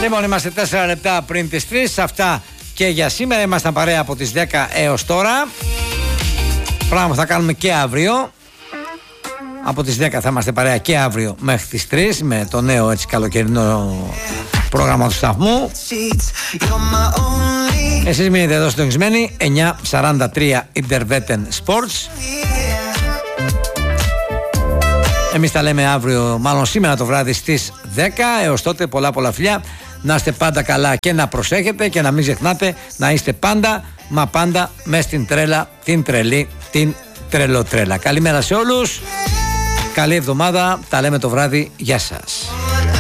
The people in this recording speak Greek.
Λοιπόν, είμαστε 4 λεπτά πριν τις 3. Αυτά και για σήμερα. Ήμασταν παρέα από τις 10 έως τώρα. Πράγμα θα κάνουμε και αύριο. Από τις 10 θα είμαστε παρέα και αύριο μέχρι τις 3 με το νέο έτσι καλοκαιρινό πρόγραμμα του σταθμού. Εσείς μείνετε εδώ συντονισμένοι. 9:43 Interveten Sports. Εμείς τα λέμε αύριο, μάλλον σήμερα το βράδυ στις 10. Έως τότε πολλά φιλιά. Να είστε πάντα καλά και να προσέχετε και να μην ξεχνάτε να είστε πάντα, μα πάντα μες στην τρέλα, την τρελή, την τρελοτρέλα. Καλημέρα σε όλους. Καλή εβδομάδα. Τα λέμε το βράδυ. Γεια σας.